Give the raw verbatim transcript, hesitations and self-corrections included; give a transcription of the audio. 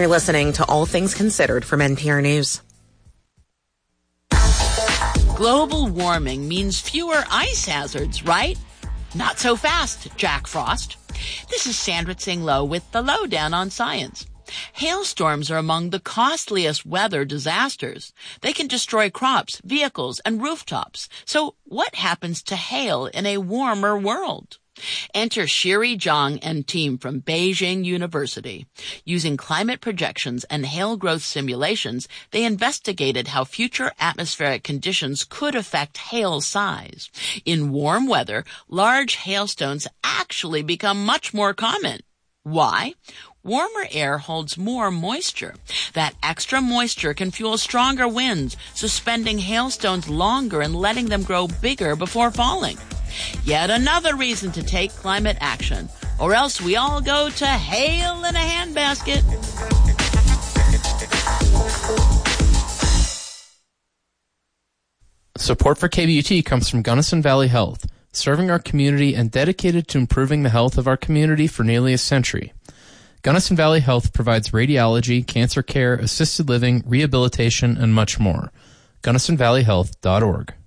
You're listening to All Things Considered from N P R News. Global warming means fewer ice hazards, right? Not so fast, Jack Frost. This is Sandra Tsing Loh with the Lowdown on Science. Hailstorms are among the costliest weather disasters. They can destroy crops, vehicles, and rooftops. So what happens to hail in a warmer world? Enter Shiri Zhang and team from Beijing University. Using climate projections and hail growth simulations, they investigated how future atmospheric conditions could affect hail size. In warm weather, large hailstones actually become much more common. Why? Warmer air holds more moisture. That extra moisture can fuel stronger winds, suspending hailstones longer and letting them grow bigger before falling. Yet another reason to take climate action, or else we all go to hail in a handbasket. Support for K B U T comes from Gunnison Valley Health, serving our community and dedicated to improving the health of our community for nearly a century. Gunnison Valley Health provides radiology, cancer care, assisted living, rehabilitation, and much more. Gunnison Valley Health dot org.